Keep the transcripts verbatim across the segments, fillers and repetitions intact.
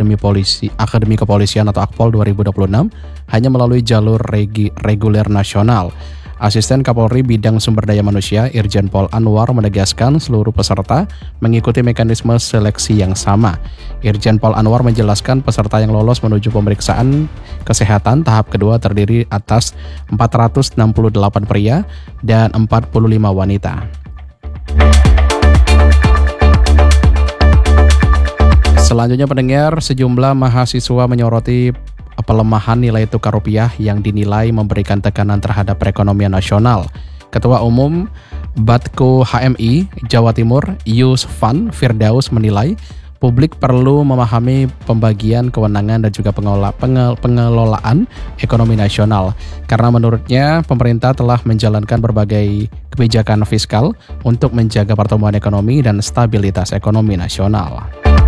Akademi Polisi Akademi Kepolisian atau Akpol dua ribu dua puluh enam hanya melalui jalur regi, reguler nasional. Asisten Kapolri Bidang Sumber Daya Manusia Irjen Pol Anwar menegaskan seluruh peserta mengikuti mekanisme seleksi yang sama. Irjen Pol Anwar menjelaskan peserta yang lolos menuju pemeriksaan kesehatan tahap kedua terdiri atas empat ratus enam puluh delapan pria dan empat puluh lima wanita. Selanjutnya pendengar, sejumlah mahasiswa menyoroti pelemahan nilai tukar rupiah yang dinilai memberikan tekanan terhadap perekonomian nasional. Ketua Umum Batko H M I Jawa Timur, Yusfan Firdaus menilai publik perlu memahami pembagian kewenangan dan juga pengelola, pengel, pengelolaan ekonomi nasional. Karena menurutnya pemerintah telah menjalankan berbagai kebijakan fiskal untuk menjaga pertumbuhan ekonomi dan stabilitas ekonomi nasional.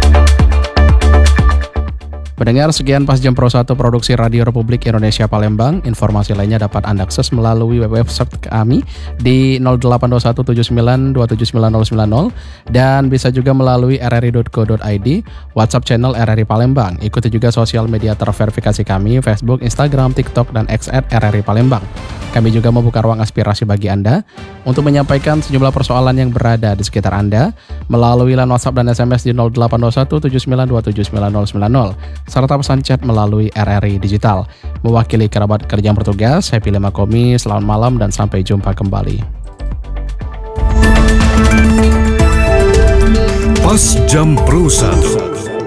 Mendengar sekian pas jam Pro satu Produksi Radio Republik Indonesia Palembang. Informasi lainnya dapat Anda akses melalui website kami di nol delapan dua satu tujuh sembilan dua tujuh sembilan nol sembilan nol dan bisa juga melalui r r i dot co dot i d, WhatsApp channel R R I Palembang. Ikuti juga sosial media terverifikasi kami, Facebook, Instagram, TikTok, dan X at R R I Palembang. Kami juga membuka ruang aspirasi bagi Anda untuk menyampaikan sejumlah persoalan yang berada di sekitar Anda melalui line WhatsApp dan S M S di nol delapan dua satu tujuh sembilan dua tujuh sembilan nol sembilan nol serta pesan chat melalui R R I Digital. Mewakili kerabat kerja yang bertugas, saya Pilih Makomi, selamat malam dan sampai jumpa kembali. Pas Jam Pro satu.